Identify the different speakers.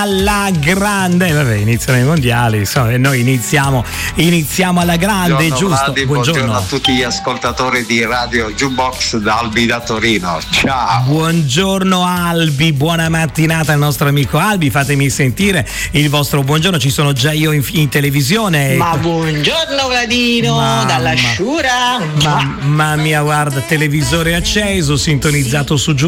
Speaker 1: alla grande. Vabbè, iniziano i mondiali, insomma, e noi iniziamo alla grande,
Speaker 2: buongiorno,
Speaker 1: giusto?
Speaker 2: Vladi, buongiorno a tutti gli ascoltatori di Radio Jukebox da Albi da Torino. Ciao.
Speaker 1: Buongiorno Albi, buona mattinata al nostro amico Albi. Fatemi sentire il vostro buongiorno. Ci sono già io in televisione.
Speaker 3: Ma buongiorno Vladino, dalla Sciura.
Speaker 1: Mamma mia, guarda, televisore acceso, sintonizzato su